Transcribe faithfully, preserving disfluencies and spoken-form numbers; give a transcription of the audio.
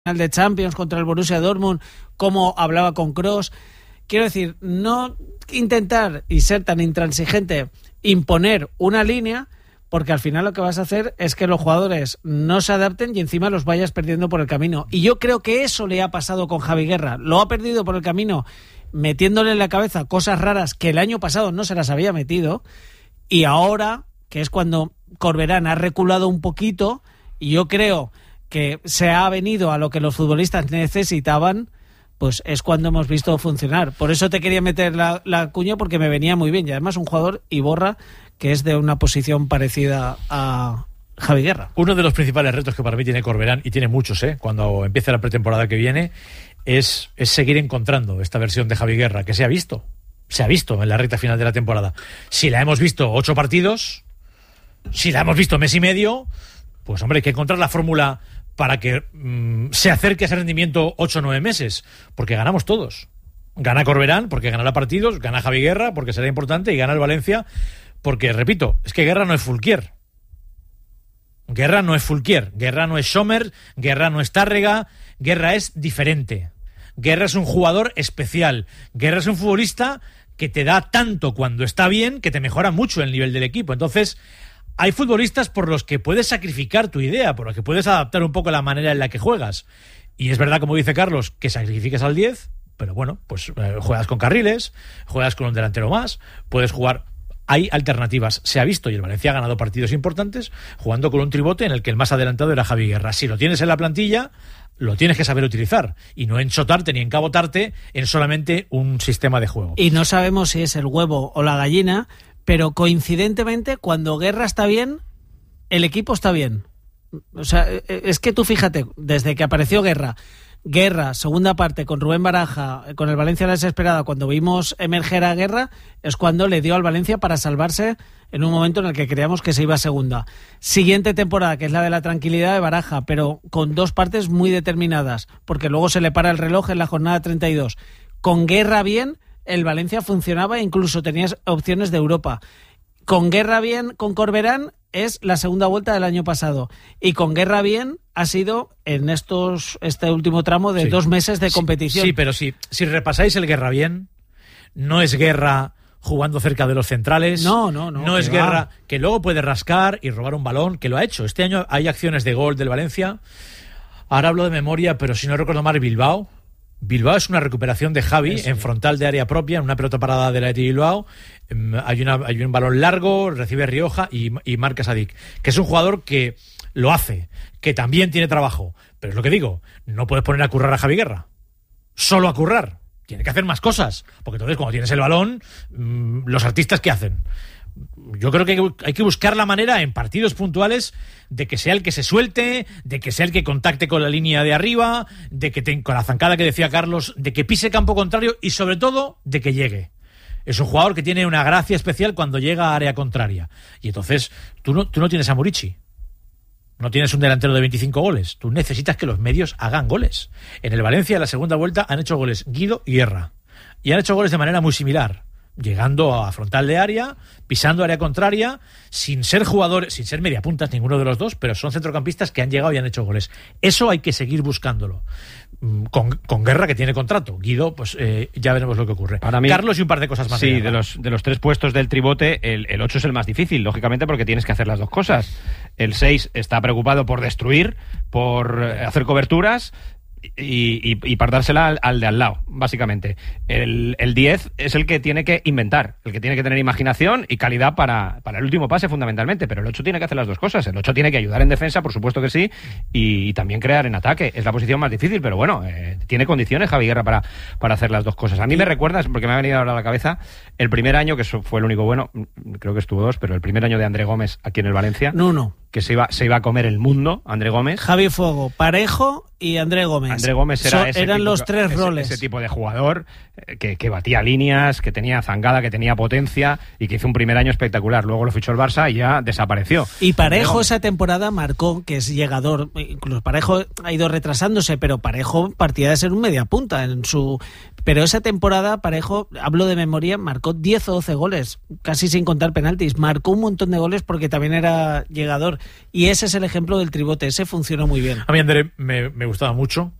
de Champions contra el Borussia Dortmund, cómo hablaba con Kroos. Quiero decir, no intentar y ser tan intransigente, imponer una línea, porque al final lo que vas a hacer es que los jugadores no se adapten y encima los vayas perdiendo por el camino. Y yo creo que eso le ha pasado con Javi Guerra. Lo ha perdido por el camino metiéndole en la cabeza cosas raras que el año pasado no se las había metido, y ahora, que es cuando Corberán ha reculado un poquito, y yo creo que se ha venido a lo que los futbolistas necesitaban, pues es cuando hemos visto funcionar. Por eso te quería meter la, la cuña, porque me venía muy bien. Y además un jugador, Iborra, que es de una posición parecida a Javi Guerra. Uno de los principales retos que para mí tiene Corberán, y tiene muchos, ¿eh? cuando empiece la pretemporada que viene, es, es seguir encontrando esta versión de Javi Guerra, que se ha visto. Se ha visto en la recta final de la temporada. Si la hemos visto ocho partidos, si la hemos visto mes y medio, pues hombre, hay que encontrar la fórmula para que mmm, se acerque a ese rendimiento ocho o nueve meses, porque ganamos todos. Gana Corberán porque ganará partidos, gana Javi Guerra porque será importante, y gana el Valencia porque, repito, es que Guerra no es Fulquier. Guerra no es Fulquier, Guerra no es Sommer, Guerra no es Tárrega, Guerra es diferente. Guerra es un jugador especial. Guerra es un futbolista que te da tanto cuando está bien que te mejora mucho el nivel del equipo. Entonces, hay futbolistas por los que puedes sacrificar tu idea, por los que puedes adaptar un poco la manera en la que juegas. Y es verdad, como dice Carlos, que sacrifiques al diez, pero bueno, pues eh, juegas con carriles, juegas con un delantero más, puedes jugar. Hay alternativas, se ha visto, y el Valencia ha ganado partidos importantes jugando con un tribote en el que el más adelantado era Javi Guerra. Si lo tienes en la plantilla, lo tienes que saber utilizar y no enchotarte ni encabotarte en solamente un sistema de juego. Y no sabemos si es el huevo o la gallina, pero coincidentemente, cuando Guerra está bien, el equipo está bien. O sea, es que tú fíjate, desde que apareció Guerra, Guerra, segunda parte con Rubén Baraja, con el Valencia a la desesperada, cuando vimos emerger a Guerra, es cuando le dio al Valencia para salvarse en un momento en el que creíamos que se iba a segunda. Siguiente temporada, que es la de la tranquilidad de Baraja, pero con dos partes muy determinadas, porque luego se le para el reloj en la jornada treinta y dos. Con Guerra bien, el Valencia funcionaba e incluso tenías opciones de Europa. Con Guerra bien, con Corberán, es la segunda vuelta del año pasado. Y con Guerra bien ha sido en estos este último tramo de sí. dos meses de competición. Sí, sí, pero si, si repasáis el Guerra bien, no es Guerra jugando cerca de los centrales. No, no, no. No es va. Guerra que luego puede rascar y robar un balón, que lo ha hecho. Este año hay acciones de gol del Valencia. Ahora hablo de memoria, pero si no recuerdo mal, Bilbao. Bilbao es una recuperación de Javi sí. en frontal de área propia, en una pelota parada de la de Bilbao. Hay, una, hay un balón largo, recibe Rioja y, y marca Sadik, que es un jugador que lo hace, que también tiene trabajo. Pero es lo que digo, no puedes poner a currar a Javi Guerra. Solo a currar. Tiene que hacer más cosas. Porque entonces, cuando tienes el balón, mmm, los artistas, ¿qué hacen? Yo creo que hay que buscar la manera en partidos puntuales de que sea el que se suelte, de que sea el que contacte con la línea de arriba, de que te, con la zancada que decía Carlos, de que pise campo contrario y sobre todo de que llegue. Es un jugador que tiene una gracia especial cuando llega a área contraria. Y entonces tú no, tú no tienes a Murici, no tienes un delantero de veinticinco goles. Tú necesitas que los medios hagan goles. En el Valencia, en la segunda vuelta, han hecho goles Guido y Guerra. Y han hecho goles de manera muy similar, llegando a frontal de área, pisando área contraria, sin ser jugadores, sin ser mediapuntas ninguno de los dos, pero son centrocampistas que han llegado y han hecho goles. Eso hay que seguir buscándolo. Con, con Guerra, que tiene contrato. Guido, pues eh, ya veremos lo que ocurre. Para mí, Carlos, y un par de cosas más. Sí, de, de los, de los tres puestos del tribote, el, el ocho es el más difícil, lógicamente, porque tienes que hacer las dos cosas. El seis está preocupado por destruir, por hacer coberturas y, y, y partársela al, al de al lado, básicamente. El, el diez es el que tiene que inventar, el que tiene que tener imaginación y calidad para, para el último pase, fundamentalmente. Pero el ocho tiene que hacer las dos cosas. El ocho tiene que ayudar en defensa, por supuesto que sí, y, y también crear en ataque. Es la posición más difícil, pero bueno, eh, tiene condiciones Javi Guerra para, para hacer las dos cosas. A mí me recuerdas, porque me ha venido ahora a la cabeza, el primer año, que eso fue el único bueno, creo que estuvo dos, pero el primer año de André Gómez aquí en el Valencia. No, no. Que se iba, se iba a comer el mundo, André Gómez. Javi Fuego, Parejo y André Gómez. André Gómez era so, ese eran tipo, los tres ese, roles. Ese tipo de jugador eh, que, que batía líneas, que tenía zangada, que tenía potencia y que hizo un primer año espectacular. Luego lo fichó el Barça y ya desapareció. Y Parejo esa temporada marcó, que es llegador. Incluso Parejo ha ido retrasándose, pero Parejo partía de ser un mediapunta en su Pero esa temporada, Parejo, hablo de memoria, marcó diez o doce goles, casi sin contar penaltis. Marcó un montón de goles porque también era llegador. Y ese es el ejemplo del tribote, ese funcionó muy bien. A mí André me, me gustaba mucho.